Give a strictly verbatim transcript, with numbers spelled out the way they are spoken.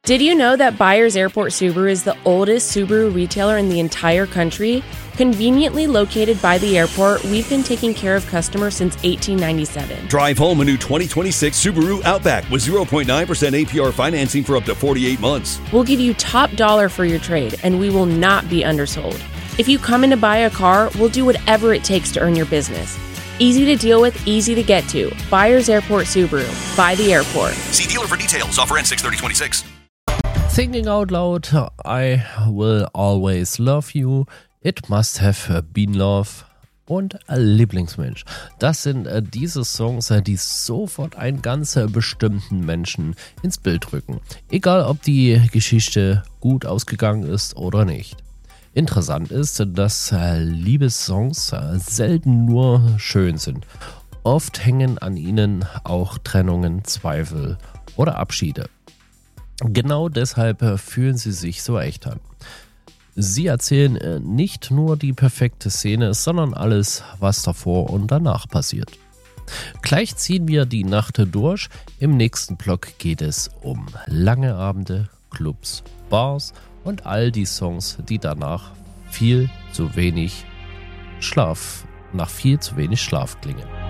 Did you know that Byers Airport Subaru is the oldest Subaru retailer in the entire country? Conveniently located by the airport, we've been taking care of customers since eighteen ninety-seven. Drive home a new twenty twenty-six Subaru Outback with zero point nine percent A P R financing for up to forty-eight months. We'll give you top dollar for your trade, and we will not be undersold. If you come in to buy a car, we'll do whatever it takes to earn your business. Easy to deal with, easy to get to. Byers Airport Subaru. By the airport. See dealer for details. Offer ends six thirty twenty-six. Thinking out loud, I will always love you. It must have been love. Und Lieblingsmensch. Das sind äh, diese Songs, äh, die sofort einen ganz äh, bestimmten Menschen ins Bild rücken. Egal, ob die Geschichte gut ausgegangen ist oder nicht. Interessant ist, dass äh, Liebessongs äh, selten nur schön sind. Oft hängen an ihnen auch Trennungen, Zweifel oder Abschiede. Genau deshalb äh, fühlen sie sich so echt an. Sie erzählen äh, nicht nur die perfekte Szene, sondern alles, was davor und danach passiert. Gleich ziehen wir die Nacht durch. Im nächsten Block geht es um lange Abende, Clubs, Bars und all die Songs, die danach viel zu wenig Schlaf, nach viel zu wenig Schlaf klingen.